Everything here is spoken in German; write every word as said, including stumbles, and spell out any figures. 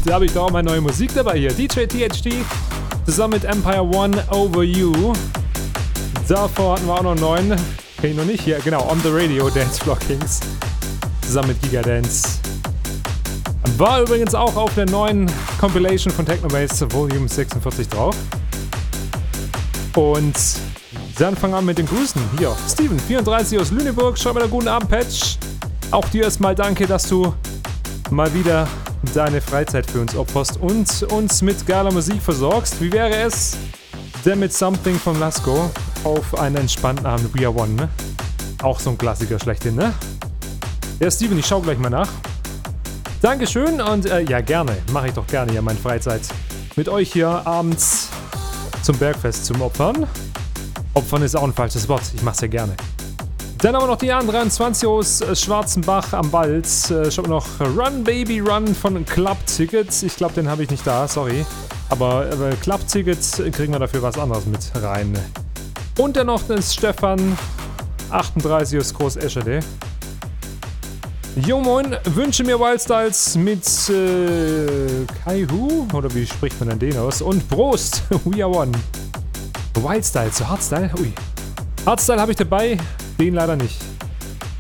da habe ich doch auch mal neue Musik dabei hier. D J T H D zusammen mit Empire One Over You. Davor hatten wir auch noch neun. Kenn ich noch nicht hier. Genau, On the Radio, Dance Floor Kings. Zusammen mit Gigadance. War übrigens auch auf der neuen Compilation von Technobase Volume sechsundvierzig drauf. Und dann fangen wir an mit den Grüßen. Hier, Steven, vierunddreißig aus Lüneburg. Schreib mir einen guten Abend, Patch. Auch dir erstmal danke, dass du mal wieder deine Freizeit für uns opferst und uns mit geiler Musik versorgst. Wie wäre es denn mit Something von Lasko auf einen entspannten Abend? We Are One, ne? Auch so ein Klassiker schlechthin, ne? Ja, Steven, ich schau gleich mal nach. Dankeschön und äh, ja, gerne. Mache ich doch gerne hier meine Freizeit. Mit euch hier abends zum Bergfest zum Opfern. Opfern ist auch ein falsches Wort. Ich mach's ja gerne. Dann haben wir noch die A dreiundzwanzig aus äh, Schwarzenbach am Wald. Äh, ich habe noch Run Baby Run von Club Tickets. Ich glaube, den habe ich nicht da, sorry. Aber äh, Club Tickets kriegen wir dafür was anderes mit rein. Und dann noch ist Stefan, achtunddreißig aus Groß Eschede. Jo moin, wünsche mir Wildstyles mit äh, Kaihu, oder wie spricht man denn den aus? Und Prost, We Are One. Wildstyles, so Hardstyle, ui. Hardstyle habe ich dabei, den leider nicht.